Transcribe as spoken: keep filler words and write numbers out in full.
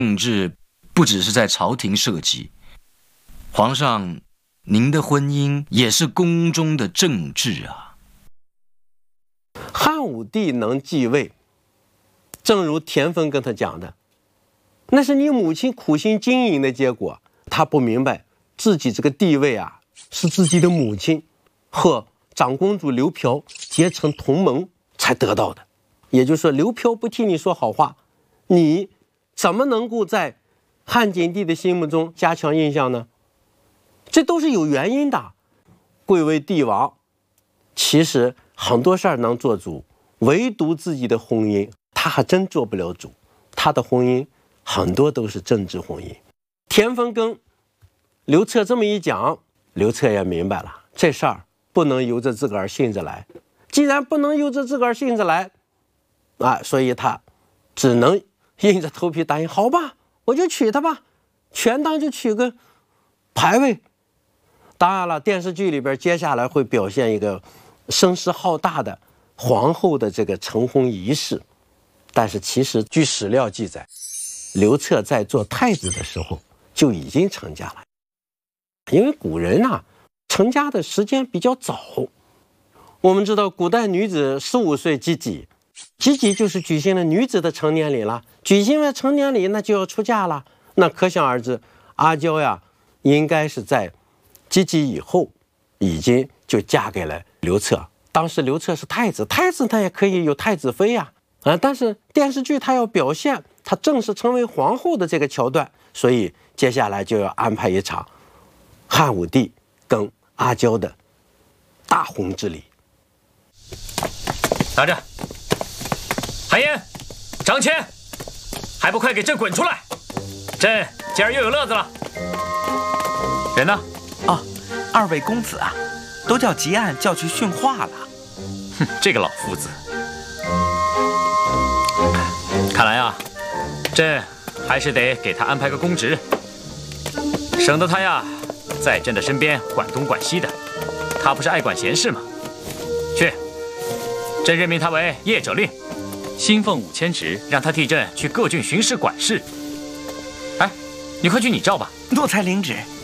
政治不只是在朝廷涉及，皇上，您的婚姻也是宫中的政治啊。 汉武帝能继位，正如田丰跟他讲的，那是你母亲苦心经营的结果。他不明白自己这个地位啊，是自己的母亲和长公主刘嫖结成同盟才得到的。也就是说，刘嫖不替你说好话，你怎么能够在汉景帝的心目中加强印象呢？这都是有原因的。贵为帝王，其实很多事儿能做主，唯独自己的婚姻他还真做不了主。他的婚姻很多都是政治婚姻。田丰跟刘彻这么一讲，刘彻也明白了，这事儿不能由着自个儿性子来。既然不能由着自个儿性子来啊，所以他只能硬着头皮答应，好吧，我就娶她吧，权当就娶个牌位。当然了，电视剧里边接下来会表现一个声势浩大的皇后的这个成婚仪式，但是其实据史料记载，刘彻在做太子的时候就已经成家了。因为古人啊，成家的时间比较早。我们知道古代女子十五岁及笄，及笄就是举行了女子的成年礼了，举行了成年礼那就要出嫁了。那可想而知，阿娇呀应该是在及笄以后已经就嫁给了刘彻。当时刘彻是太子，太子他也可以有太子妃呀、啊，啊，但是电视剧他要表现他正式成为皇后的这个桥段，所以接下来就要安排一场汉武帝跟阿娇的大婚之礼。 打着，韩嫣、张骞，还不快给朕滚出来！朕今儿又有乐子了。人呢？ 哦，二位公子啊，都叫吉案叫去训话了。 哼，这个老夫子，看来啊，朕还是得给他安排个公职，省得他呀在朕的身边管东管西的。他不是爱管闲事吗？去，朕任命他为谒者令，薪俸五千职，让他替朕去各郡巡视管事。哎，你快去拟诏吧。 诺才领旨。